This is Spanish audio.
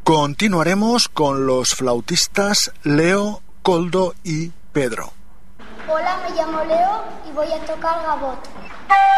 Continuaremos con los flautistas Leo, Koldo y Pedro. Hola, me llamo Leo y voy a tocar gabot.